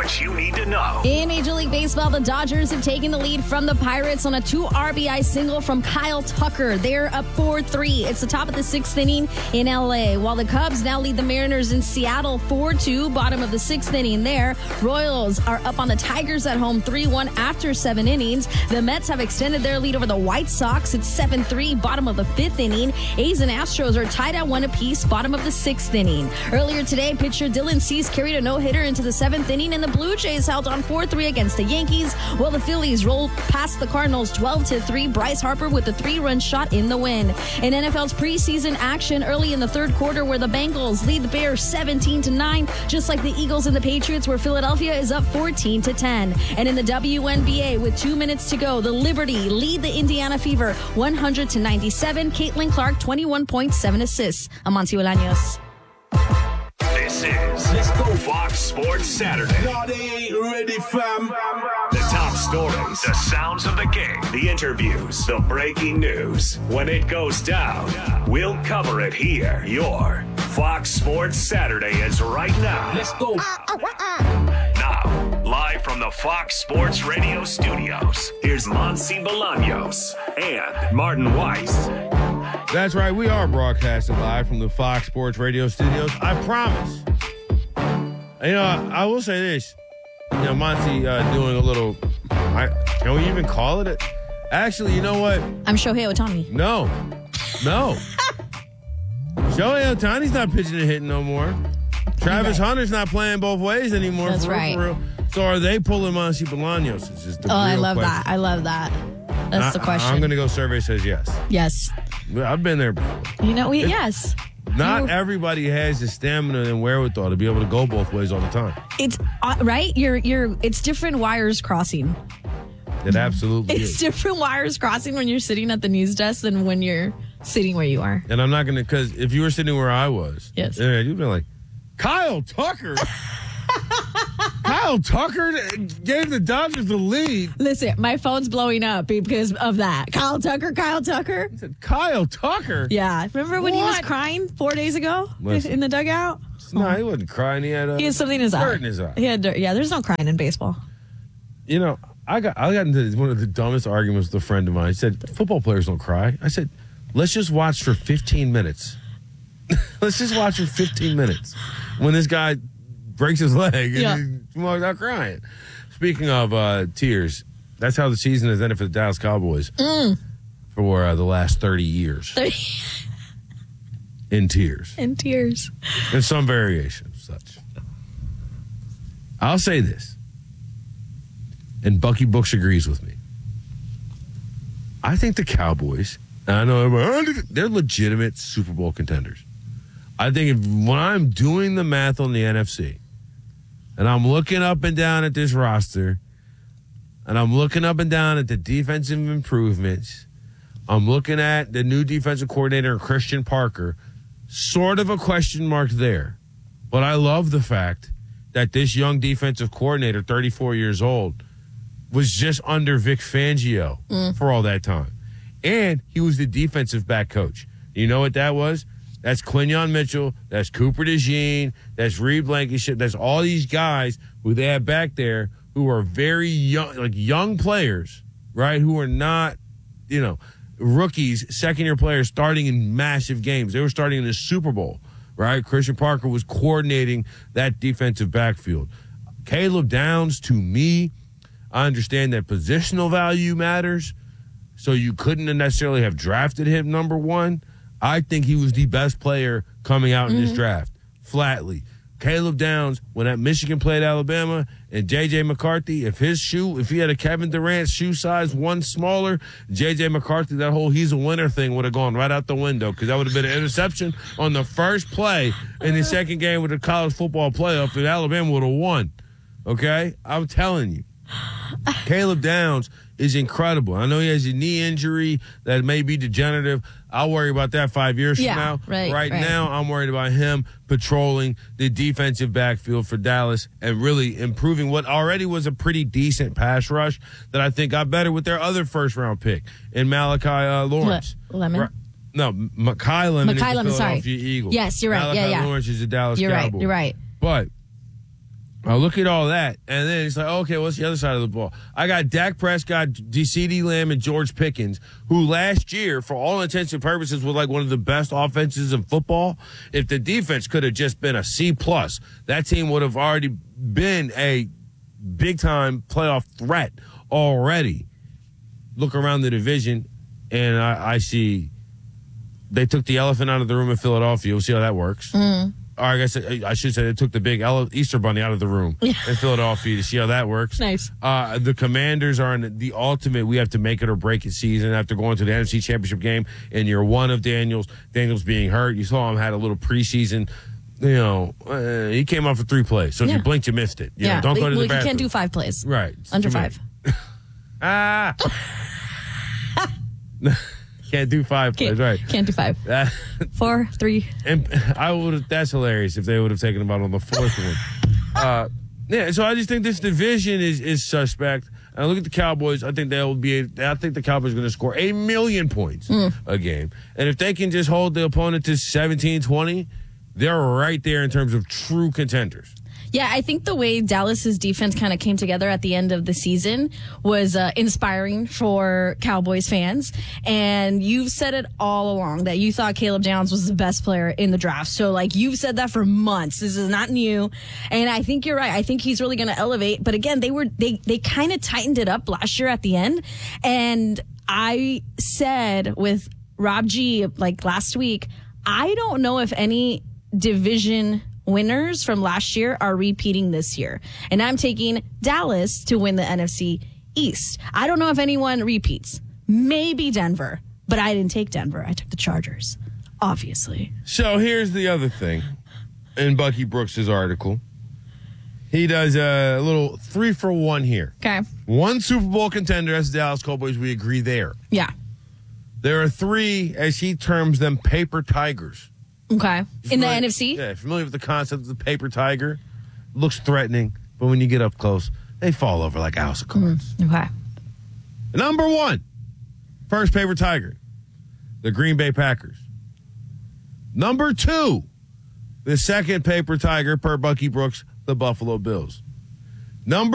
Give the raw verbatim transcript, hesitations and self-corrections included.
what you need to know. In Major League Baseball, the Dodgers have taken the lead from the Pirates on a two R B I single from Kyle Tucker. They're up four three. It's the top of the sixth inning in L A, while the Cubs now lead the Mariners in Seattle four two, bottom of the sixth inning there. Royals are up on the Tigers at home three one after seven innings. The Mets have extended their lead over the White Sox. It's seven three, bottom of the fifth inning. A's and Astros are tied at one apiece, bottom of the sixth inning. Earlier today, pitcher Dylan Cease carried a no-hitter into the seventh inning, and the Blue Jays held on four three against the Yankees, while the Phillies rolled past the Cardinals twelve to three. Bryce Harper with a three-run shot in the win. In N F L's preseason action early in the third quarter, where the Bengals lead the Bears seventeen to nine, just like the Eagles and the Patriots, where Philadelphia is up fourteen to ten. And in the W N B A, with two minutes to go, the Liberty lead the Indiana Fever one hundred to ninety-seven. Caitlin Clark, twenty-one points, seven assists. Amancio Bolaños. This is Let's Go Fox Sports Saturday. No, they ain't ready, fam. The top stories, the sounds of the game, the interviews, the breaking news. When it goes down, we'll cover it here. Your Fox Sports Saturday is right now. Let's go. Now, live from the Fox Sports Radio studios, here's Monsi Bolaños and Martin Weiss. That's right. We are broadcasting live from the Fox Sports Radio studios. I promise. You know, I, I will say this. You know, Monty uh, doing a little, I, can we even call it a, actually, you know what? I'm Shohei Ohtani. No. No. Shohei Ohtani's not pitching and hitting no more. Travis right. Hunter's not playing both ways anymore. That's for right. Real, for real. So are they pulling Monty Bolaños? It's just the oh, I love question. that. I love that. That's I, the question. I'm going to go survey says yes. Yes. I've been there before. You know, we, it, yes. Not you, everybody has the stamina and wherewithal to be able to go both ways all the time. It's uh, right. You're you're. It's different wires crossing. It absolutely it's is. It's different wires crossing when you're sitting at the news desk than when you're sitting where you are. And I'm not going to, because if you were sitting where I was, yes, yeah, you'd be like, Kyle Tucker. Kyle Tucker gave the Dodgers the lead. Listen, my phone's blowing up because of that. Kyle Tucker, Kyle Tucker. I said, Kyle Tucker? Yeah. Remember when what? he was crying four days ago Listen, in the dugout? No, he wasn't crying. He had, a, he had something in his eye. in his eye. He had dirt. Yeah, there's no crying in baseball. You know, I got I got into one of the dumbest arguments with a friend of mine. He said, football players don't cry. I said, let's just watch for fifteen minutes. Let's just watch for fifteen minutes. When this guy breaks his leg and yeah. he walks out crying. Speaking of uh, tears, that's how the season has ended for the Dallas Cowboys mm. for uh, the last thirty years. thirty In tears. In tears. In some variation of such. I'll say this, and Bucky Brooks agrees with me. I think the Cowboys, and I know everybody, they're legitimate Super Bowl contenders. I think if, when I'm doing the math on the N F C, and I'm looking up and down at this roster, and I'm looking up and down at the defensive improvements, I'm looking at the new defensive coordinator, Christian Parker, sort of a question mark there. But I love the fact that this young defensive coordinator, thirty-four years old, was just under Vic Fangio mm. for all that time. And he was the defensive back coach. You know what that was? That's Quinyon Mitchell. That's Cooper DeJean. That's Reed Blankenship. That's all these guys who they have back there who are very young, like young players, right? Who are not, you know, rookies, second-year players starting in massive games. They were starting in the Super Bowl, right? Christian Parker was coordinating that defensive backfield. Caleb Downs, to me, I understand that positional value matters, so you couldn't necessarily have drafted him number one. I think he was the best player coming out in mm-hmm. this draft, flatly. Caleb Downs, when at Michigan played Alabama, and J J. McCarthy, if his shoe, if he had a Kevin Durant shoe size one smaller, J J. McCarthy, that whole he's a winner thing would have gone right out the window because that would have been an interception on the first play in the second game with the college football playoff, and Alabama would have won. Okay? I'm telling you. Caleb Downs is incredible. I know he has a knee injury that may be degenerative. I'll worry about that five years yeah, from now. Right, right, right now, I'm worried about him patrolling the defensive backfield for Dallas and really improving what already was a pretty decent pass rush that I think got better with their other first-round pick in Malachi uh, Lawrence. Le- Lemon? Right. No, Makai Lemon Makai is the Lemon, Philadelphia sorry. Eagles. Yes, you're right. Malachi yeah, yeah. Lawrence is a Dallas you're Cowboy. Right, you're right. But I look at all that, and then it's like, okay, what's the other side of the ball? I got Dak Prescott, CeeDee Lamb, and George Pickens, who last year, for all intents and purposes, was like one of the best offenses in football. If the defense could have just been a C plus, that team would have already been a big-time playoff threat already. Look around the division, and I, I see they took the elephant out of the room in Philadelphia. We'll see how that works. Mm. Or I guess I should say they took the big Easter bunny out of the room in Philadelphia to see how that works. Nice. Uh, the Commanders are in the ultimate we have to make it or break it season after going to the N F C Championship game in year one of Daniels. Daniels being hurt. You saw him had a little preseason. You know, uh, he came out for three plays. So if yeah. you blinked, you missed it. You yeah. know, don't well, go to the well, bathroom. You can't do five plays. Right. It's Under five. ah. Can't do five Can't, plays, right? Can't do five. Four, three. And I would. That's hilarious if they would have taken him out on the fourth one. Uh, yeah, so I just think this division is is suspect. And I look at the Cowboys. I think they'll be. I think the Cowboys are going to score a million points mm. a game. And if they can just hold the opponent to seventeen, twenty, they're right there in terms of true contenders. Yeah, I think the way Dallas's defense kind of came together at the end of the season was uh, inspiring for Cowboys fans. And you've said it all along that you thought Caleb Downs was the best player in the draft. So, like, you've said that for months. This is not new. And I think you're right. I think he's really going to elevate. But again, they were they they kind of tightened it up last year at the end. And I said with Rob G, like last week, I don't know if any division winners from last year are repeating this year. And I'm taking Dallas to win the N F C East. I don't know if anyone repeats. Maybe Denver, but I didn't take Denver. I took the Chargers, obviously. So here's the other thing in Bucky Brooks' article. He does a little three for one here. Okay. One Super Bowl contender as the Dallas Cowboys. We agree there. Yeah. There are three, as he terms them, paper tigers. Okay. Familiar, in the N F C? Yeah, familiar with the concept of the paper tiger? Looks threatening, but when you get up close, they fall over like a house of cards. Mm, okay. Number one, first paper tiger, the Green Bay Packers. Number two, the second paper tiger per Bucky Brooks, the Buffalo Bills. Number